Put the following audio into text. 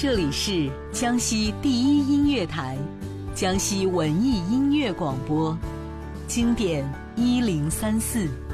这里是江西第一音乐台，江西文艺音乐广播，经典1034。